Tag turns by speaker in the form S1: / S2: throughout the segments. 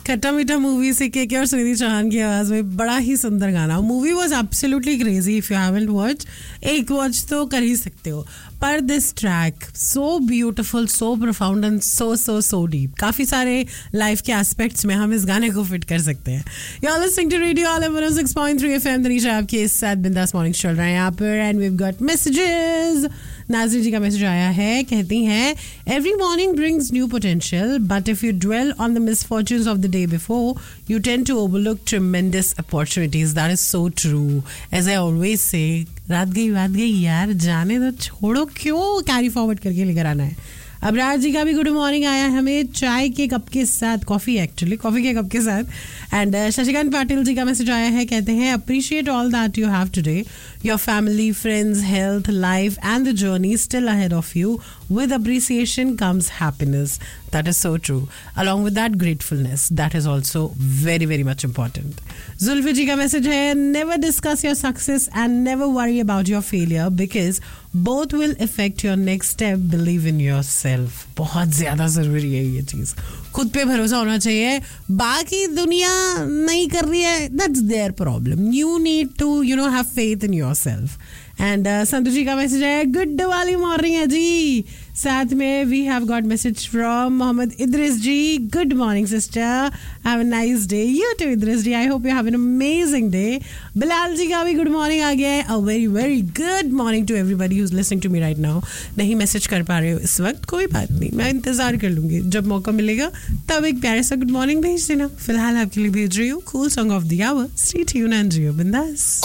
S1: खट्टा मीठा मूवी से के और सुनिधि चौहान की आवाज में बड़ा ही सुंदर गाना. Movie was absolutely crazy. If you haven't watch, एक वॉच तो कर ही सकते हो. पर this track so beautiful, so profound and so deep. काफी सारे लाइफ के एस्पेक्ट्स में हम इस गाने को फिट कर सकते हैं. You are listening to radio all 106.3 FM. Tanisha आपके साथ बिंदास मॉर्निंग चल रहा है यहाँ पर. And we have got messages. नाज़रीन जी का मैसेज आया है, कहती हैं every morning brings new potential but if you dwell on the मिसफॉर्च्यून्स of the day before you tend to overlook ट्रेमेंडस opportunities. That is so true. As I always say, रात गई यार, जाने दो, छोड़ो, क्यों कैरी फॉरवर्ड करके लेकर आना है. अब राज जी का भी गुड मॉर्निंग आया है हमें चाय के कप के साथ, कॉफ़ी के कप के साथ. एंड शशिकांत पाटिल जी का मैसेज आया है, कहते हैं appreciate all that you have today, your family, friends, health, life and the journey still ahead of you. With appreciation comes happiness. That is so true. Along with that, gratefulness. That is also very, very much important. Zulfi ji ka message hai, never discuss your success and never worry about your failure because both will affect your next step. Believe in yourself. बहुत ज़्यादा ज़रूरी है ये चीज़. खुद पे भरोसा होना चाहिए. बाकी दुनिया नहीं कर रही है, that's their problem. You need to, have faith in yourself. And संतु जी का मैसेज है, गुड वाली मॉर्निंग है जी. साथ में we have got message from Mohammad Idris ji. Good morning sister, have a nice day. You to Idris ji, I hope you have an amazing day. Bilal जी का भी good morning आ गया है. A very very good morning to everybody who is listening to me right now. नहीं message कर पा रहे हो इस वक्त, कोई बात नहीं, मैं इंतजार कर लूंगी. जब मौका मिलेगा तब एक प्यारे सा गुड मॉर्निंग भेज देना. फिलहाल आपके लिए भेज रही हूँ cool song of the our. Stay tuned and जियो बिंदास.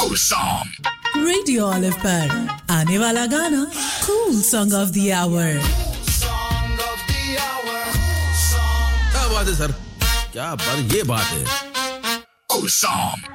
S1: रेडियो ऑलिव पर आने वाला गाना cool song of the our.
S2: क्या बात है सर, क्या बात, ये बात है.